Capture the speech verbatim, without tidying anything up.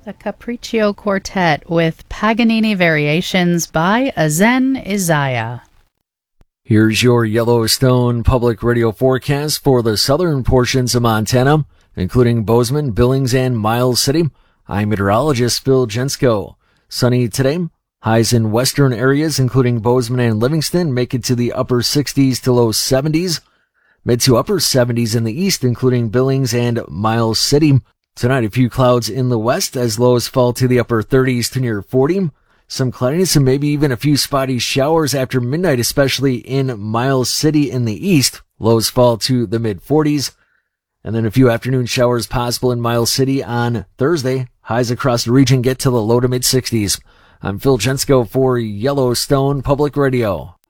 The Capriccio Quartet with Paganini Variations by Azen Isaiah. Here's your Yellowstone Public Radio forecast for the southern portions of Montana, including Bozeman, Billings, and Miles City. I'm meteorologist Phil Jensko. Sunny today. Highs in western areas, including Bozeman and Livingston, make it to the upper sixties to low seventies. Mid to upper seventies in the east, including Billings and Miles City. Tonight, a few clouds in the west as lows fall to the upper thirties to near forty. Some cloudiness and maybe even a few spotty showers after midnight, especially in Miles City in the east. Lows fall to the mid forties. And then a few afternoon showers possible in Miles City on Thursday. Highs across the region get to the low to mid sixties. I'm Phil Jensko for Yellowstone Public Radio.